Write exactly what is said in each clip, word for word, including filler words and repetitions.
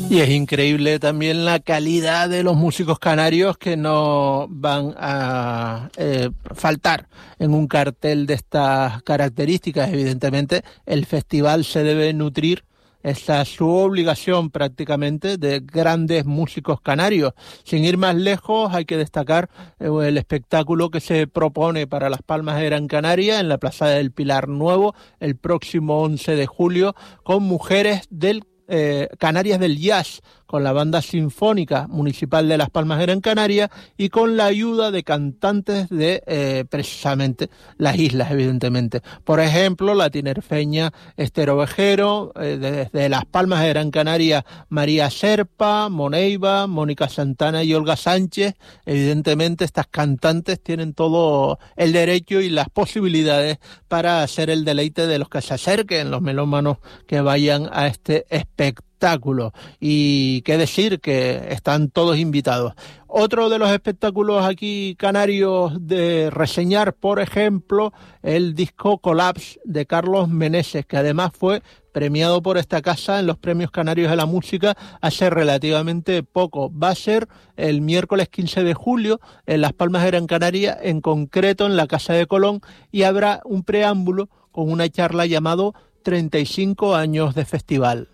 Y es increíble también la calidad de los músicos canarios que no van a eh, faltar en un cartel de estas características. Evidentemente, el festival se debe nutrir, esa es su obligación prácticamente, de grandes músicos canarios. Sin ir más lejos, hay que destacar eh, el espectáculo que se propone para Las Palmas de Gran Canaria en la Plaza del Pilar Nuevo el próximo once de julio, con mujeres del Eh, Canarias del Jazz, con la Banda Sinfónica Municipal de Las Palmas de Gran Canaria y con la ayuda de cantantes de eh, precisamente las islas, evidentemente. Por ejemplo, la tinerfeña Esther Ovejero, eh, desde Las Palmas de Gran Canaria, María Serpa, Moneiva, Mónica Santana y Olga Sánchez. Evidentemente, estas cantantes tienen todo el derecho y las posibilidades para hacer el deleite de los que se acerquen, los melómanos que vayan a este espectáculo. Y qué decir, que están todos invitados. Otro de los espectáculos aquí canarios de reseñar, por ejemplo, el disco Collapse de Carlos Meneses, que además fue premiado por esta casa en los Premios Canarios de la Música hace relativamente poco. Va a ser el miércoles quince de julio en Las Palmas de Gran Canaria, en concreto en la Casa de Colón, y habrá un preámbulo con una charla llamado treinta y cinco años de festival.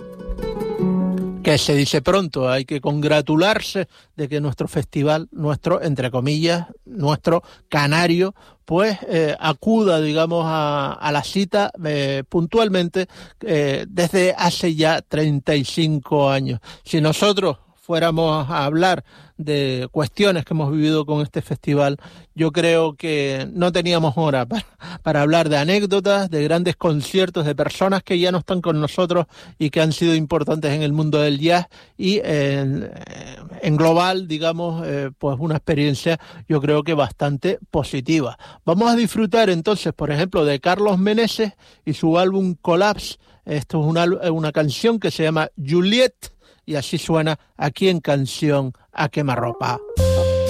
Que se dice pronto, hay que congratularse de que nuestro festival, nuestro, entre comillas, nuestro canario, pues eh, acuda, digamos, a, a la cita eh, puntualmente eh, desde hace ya treinta y cinco años. Si nosotros fuéramos a hablar de cuestiones que hemos vivido con este festival, yo creo que no teníamos hora para, para hablar de anécdotas, de grandes conciertos, de personas que ya no están con nosotros y que han sido importantes en el mundo del jazz, y en, en global, digamos, eh, pues una experiencia yo creo que bastante positiva. Vamos a disfrutar entonces, por ejemplo, de Carlos Meneses y su álbum Collapse. Esto es una, una canción que se llama Juliet, y así suena aquí en Canción a Quemarropa.